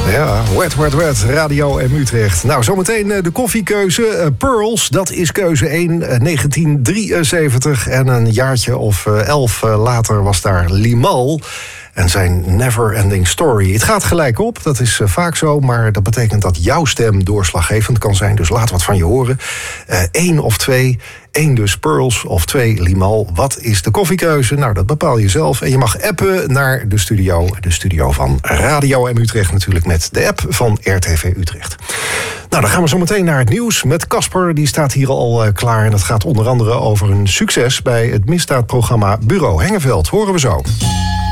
Ja, wet, Radio M Utrecht. Nou, zometeen de koffiekeuze. Pearls, dat is keuze 1, 1973. En een jaartje of 11 later was daar Limahl en zijn Never Ending Story. Het gaat gelijk op, dat is vaak zo, maar dat betekent dat jouw stem doorslaggevend kan zijn. Dus laat wat van je horen. 1 of 2, 1 dus Pearls of 2 Limahl. Wat is de koffiekeuze? Nou, dat bepaal je zelf. En je mag appen naar de studio van Radio M Utrecht natuurlijk, met de app van RTV Utrecht. Nou, dan gaan we zo meteen naar het nieuws met Casper. Die staat hier al klaar. En dat gaat onder andere over een succes bij het misdaadprogramma Bureau Hengeveld. Horen we zo.